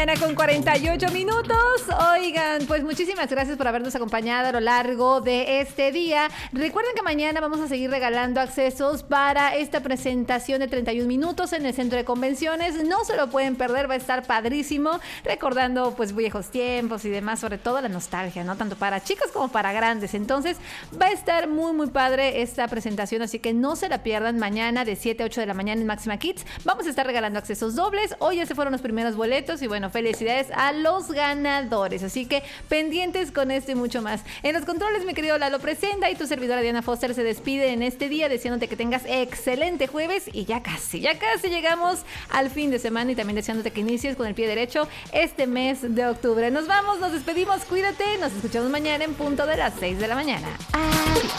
mañana con 48 minutos. Oigan, pues muchísimas gracias por habernos acompañado a lo largo de este día. Recuerden que mañana vamos a seguir regalando accesos para esta presentación de 31 minutos en el Centro de Convenciones. No se lo pueden perder, va a estar padrísimo. Recordando pues viejos tiempos y demás, sobre todo la nostalgia, ¿no? Tanto para chicos como para grandes. Entonces va a estar muy padre esta presentación, así que no se la pierdan mañana de 7 a 8 de la mañana en Máxima Kids. Vamos a estar regalando accesos dobles. Hoy ya se fueron los primeros boletos y bueno, felicidades a los ganadores. Así que pendientes con esto y mucho más. En los controles, mi querido Lalo Presenda y tu servidora Diana Foster se despide en este día deseándote que tengas excelente jueves y ya casi llegamos al fin de semana y también deseándote que inicies con el pie derecho este mes de octubre. Nos vamos, nos despedimos, cuídate, nos escuchamos mañana en punto de las 6 de la mañana. Adiós.